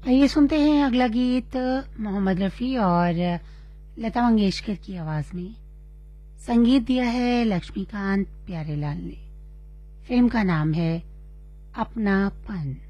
आइए सुनते हैं अगला गीत मोहम्मद रफ़ी और लता मंगेशकर की आवाज में। संगीत दिया है लक्ष्मीकांत प्यारेलाल ने। फिल्म का नाम है अपनापन।